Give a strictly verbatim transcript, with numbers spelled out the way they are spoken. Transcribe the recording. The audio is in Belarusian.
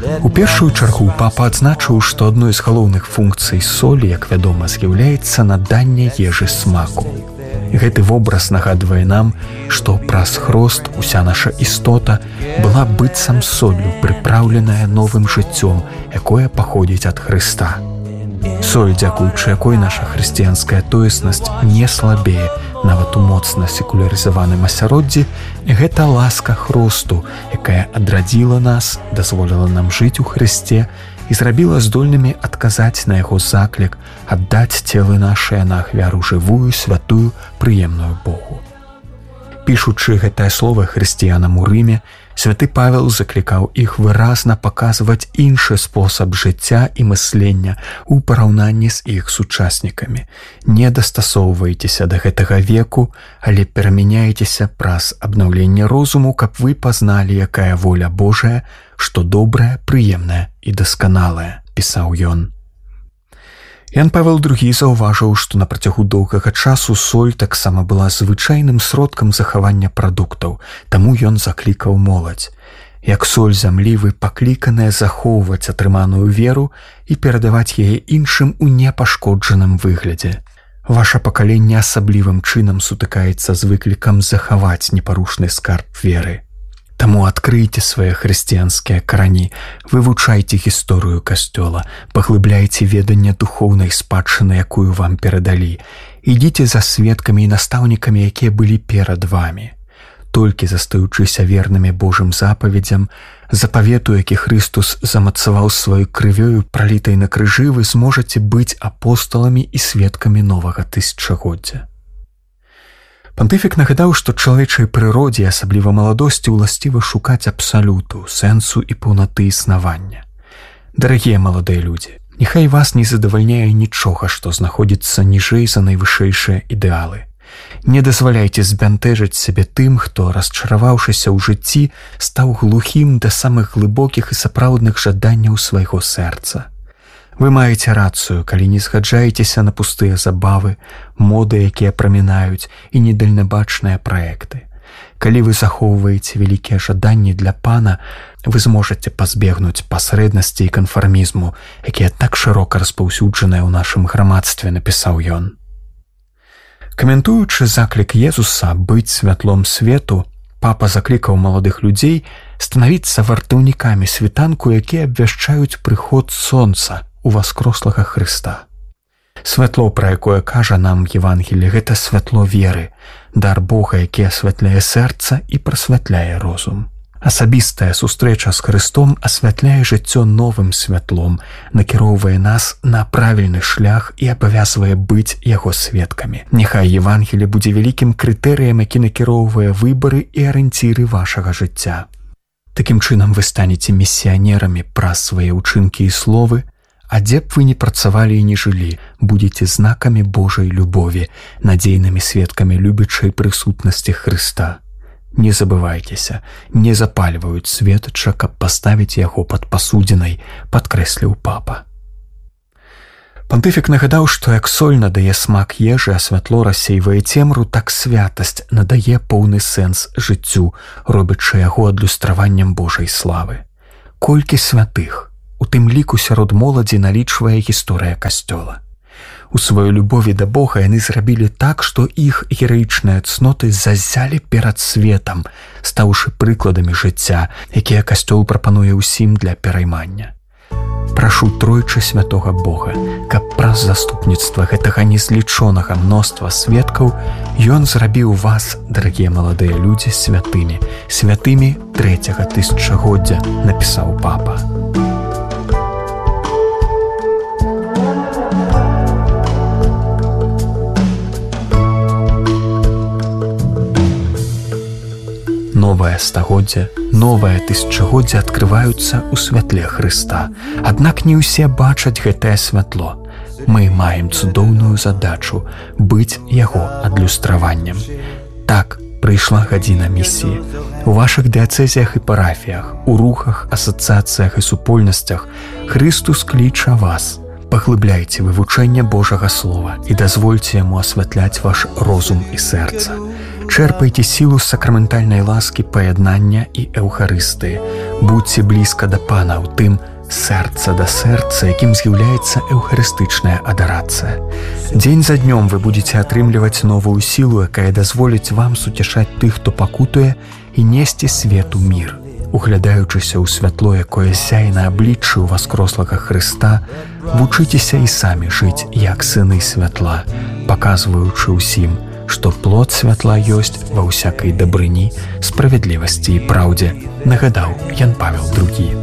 У першую чаргу папа адзначыў, што адной з галоўных функцый солі, як вядома, з'яўляецца наданне ежы смаку. Гэты вобраз нагадвае нам, што праз хрост уся наша істота была быццам соллю, прыпраўленая новым жыццём, якое паходзіць ад Хрыста. Соль, дзякуючы якой наша хрысціянская тоеснасць не слабее, нават у моцна секулярызаваным асяроддзі, гэта ласка хросту, якая адрадзіла нас, дазволіла нам жыць у Хрысце і зрабіла здольнымі адказаць на яго заклік, аддаць целы нашыя на ахвяру жывую, святую, прыемную Богу. Пішучы гэтае слова хрысціянам у Рыме, святы Павел заклікаў іх выразна паказваць іншы спосаб жыцця і мыслення ў параўнанні з іх сучаснікамі. Не дастасоўвайцеся да гэтага веку, але перамяняйцеся праз абнаўленне розуму, каб вы пазналі, якая воля Божая, што добрая, прыемная і дасканалая, пісаў ён. Ян Павел другі заўважыў, што на працягу доўгага часу соль таксама была звычайным сродкам захавання прадуктаў, таму ён заклікаў моладзь. Як соль зямлі, вы пакліканыя захоўваць атрыманую веру і перадаваць яе іншым у непашкоджаным выглядзе. Ваша пакаленне асаблівым чынам сутыкаецца з выклікам захаваць непарушны скарб веры. Таму адкрыйце свае хрысціянскія карані, вывучайце гісторыю касцёла, паглыбляйце веданне духоўнай спадчыны, якую вам перадалі. Ідзіце за сведкамі і настаўнікамі, якія былі перад вамі. Толькі застаючыся вернымі Божым запаведзям, запавету, які Хрыстус замацаваў сваёй крывёю, пралітай на крыжы, вы зможаце быць апосталамі і сведкамі новага тысячагоддзя. Пантыфік нагадаў, што чалавечай прыродзе, асабліва маладосці, уласціва шукаць абсалюту, сэнсу і паўнаты існавання. Дарагія маладыя людзі, няхай вас не задавальняе нічога, што знаходзіцца ніжэй за найвышэйшыя ідэалы. Не дазваляйце збянтэжыць сябе тым, хто, расчараваўшыся ў жыцці, стаў глухім да самых глыбокіх і сапраўдных жаданняў свайго сэрца. Вы маеце рацыю, калі не згаджаецеся на пустыя забавы, моды, якія прамінаюць, і недальнабачныя праекты. Калі вы захоўваеце вялікія жаданні для Пана, вы зможаце пазбегнуць пасрэднасці і канфармізму, якія так шырока распаўсюджаныя ў нашым грамадстве, напісаў ён. Каментуючы заклік Езуса быць святлом свету, папа заклікаў маладых людзей станавіцца вартаўнікамі світанку, якія абвяшчаюць прыход сонца у васкрослага Хрыста. Святло, пра якое кажа нам Евангелле, гэта святло веры, дар Бога, які асвятляе сэрца і прасвятляе розум. Асабістая сустрэча з Хрыстом асвятляе жыццё новым святлом, накіроўвае нас на правільны шлях і абавязвае быць яго сведкамі. Няхай Евангелле будзе вялікім крытэрыем, які накіроўвае выбары і арыенціры вашага жыцця. Такім чынам вы станеце місіянерамі праз свае ўчынкі і словы, а дзе б вы не працавалі і не жылі, будзеце знакамі Божай любові, надзейнымі сведкамі любячай прысутнасці Хрыста. Не забывайцеся, не запальваюць светача, каб паставіць яго пад пасудзінай, падкрэсліў папа. Пантыфік нагадаў, што як соль надае смак ежы, а святло рассейвае цемру, так святасць надае поўны сэнс жыццю, робячы яго адлюстраваннем Божай славы. Колькі святых, у тым ліку сярод моладзі, налічвае гісторыя касцёла. У сваёй любові да Бога яны зрабілі так, што іх гераічныя цноты зазялі перад светам, стаўшы прыкладамі жыцця, якія касцёл прапануе ўсім для пераймання. Прашу тройчы святога Бога, каб праз заступніцтва гэтага незлічонага мноства сведкаў ён зрабіў вас, дарагія маладыя людзі, святымі, святымі трэцяга тысячагоддзя, напісаў папа. Новае стагоддзе, новае тысячагоддзе адкрываюцца ў святле Хрыста. Аднак не ўсе бачаць гэтае святло. Мы маем цудоўную задачу быць яго адлюстраваннем. Так прыйшла гадзіна місіі. У вашых дыяцэзіях і парафіях, у рухах, асацыяцыях і супольнасцях Хрыстус кліча вас. Паглыбляйце вывучэнне Божага Слова і дазвольце яму асвятляць ваш розум і сэрца. Чэрпайце сілу з сакраментальнай ласкі паяднання і эўхарыстыі. Будзьце блізка да Пана ў тым сэрца да сэрца, якім з'яўляецца эўхарыстычная адарацыя. Дзень за днём вы будзеце атрымліваць новую сілу, якая дазволіць вам суцяшаць тых, хто пакутуе, і несці свету мір. Углядаючыся ў святло, якое сяе на абліччы ў васкрослага Хрыста, вучыцеся і самі жыць як сыны святла, паказваючы ўсім, што плод святла ёсць ва ўсякай дабрыні, справядлівасці і праўдзе, нагадаў Ян Павел другі.